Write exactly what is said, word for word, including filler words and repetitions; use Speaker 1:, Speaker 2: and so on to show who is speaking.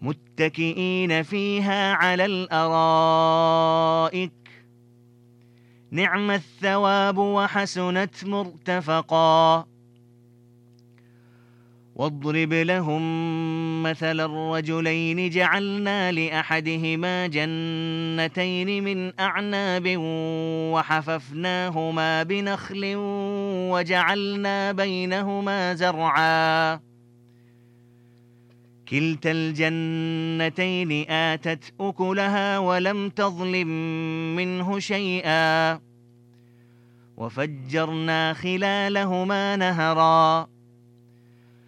Speaker 1: متكئين فيها على الأرائك نعم الثواب وحسنت مرتفقا. واضرب لهم مثل الرجلين جعلنا لأحدهما جنتين من أعناب وحففناهما بنخل وجعلنا بينهما زرعا كلتا الجنتين آتت أكلها ولم تظلم منه شيئا وفجرنا خلالهما نهرا